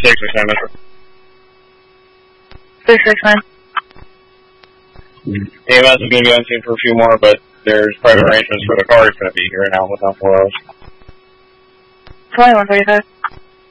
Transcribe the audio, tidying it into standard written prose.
669. 669. EMS is going to be on scene for a few more, but there's private arrangements for the car is going to be here now within 4 hours. 2135.